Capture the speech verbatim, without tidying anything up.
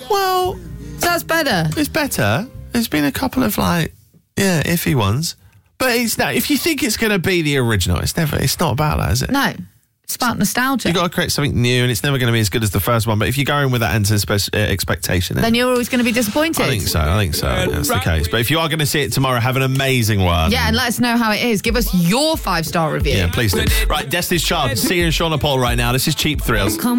Well, So that's better. it's better. There's been a couple of, like, yeah, iffy ones. But it's no, if you think it's going to be the original, it's never, it's not about that, is it? No. It's about nostalgia. You've got to create something new, and it's never going to be as good as the first one. But if you're going with that anticip- uh, expectation, Then you're always going to be disappointed. I think so. I think so. Yeah, that's the case. But if you are going to see it tomorrow, have an amazing one. Yeah, and let us know how it is. Give us your five-star review. Yeah, please do. Right, Destiny's Child, Sia and Shauna Paul right now. This is Cheap Thrills.